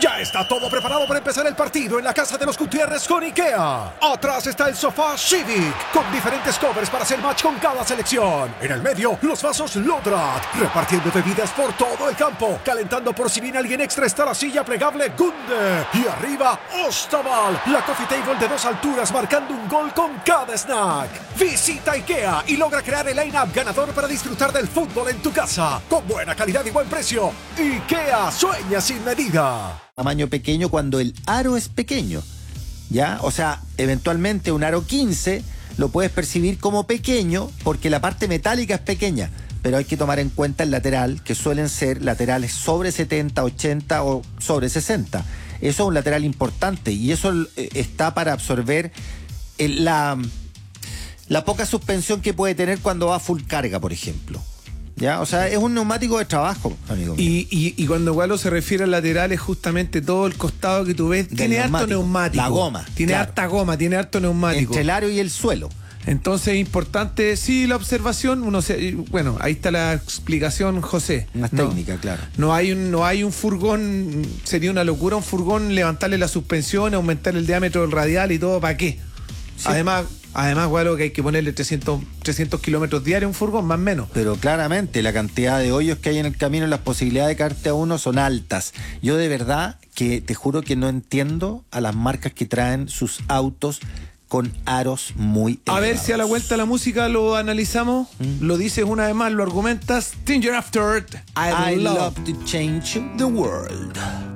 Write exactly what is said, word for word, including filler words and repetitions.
Ya está todo preparado para empezar el partido en la casa de los Gutiérrez con IKEA. Atrás está el sofá Civic, con diferentes covers para hacer match con cada selección. En el medio, los vasos Lodrat, repartiendo bebidas por todo el campo. Calentando por si viene alguien extra está la silla plegable Gunde. Y arriba, Ostaval, la coffee table de dos alturas marcando un gol con cada snack. Visita IKEA y logra crear el line-up ganador para disfrutar del fútbol en tu casa. Con buena calidad y buen precio. IKEA, sueña sin medida. Tamaño pequeño cuando el aro es pequeño, ¿ya? O sea, eventualmente un aro quince lo puedes percibir como pequeño porque la parte metálica es pequeña, pero hay que tomar en cuenta el lateral, que suelen ser laterales sobre setenta, ochenta o sobre sesenta. Eso es un lateral importante y eso está para absorber el, la, la poca suspensión que puede tener cuando va a full carga, por ejemplo. ¿Ya? O sea, es un neumático de trabajo, amigo mío. Y, y, y cuando Gualo se refiere al lateral es justamente todo el costado que tú ves. Del tiene neumático, harto neumático. la goma, Tiene claro. harta goma, tiene harto neumático. Entre el aro y el suelo. Entonces es importante, sí, la observación, uno se, bueno, ahí está la explicación, José. Más no, técnica, claro. No hay un, no hay un furgón, sería una locura un furgón levantarle la suspensión, aumentar el diámetro del radial y todo, ¿para qué? Sí. Además, además, Gualo, que hay que ponerle trescientos kilómetros diarios a un furgón, más o menos. Pero claramente la cantidad de hoyos que hay en el camino y las posibilidades de caerte a uno son altas. Yo de verdad que te juro que no entiendo a las marcas que traen sus autos con aros muy elevados. A ver si a la vuelta a la música lo analizamos, ¿Mm? Lo dices una vez más, lo argumentas. Danger After, I, I love. love to change the world.